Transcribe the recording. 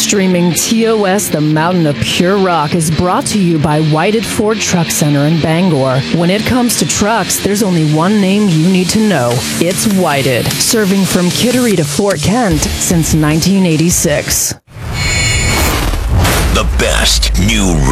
Streaming TOS, the Mountain of Pure Rock, is brought to you by Whited Ford Truck Center in Bangor. When it comes to trucks, there's only one name you need to know. It's Whited, serving from Kittery to Fort Kent since 1986. The best new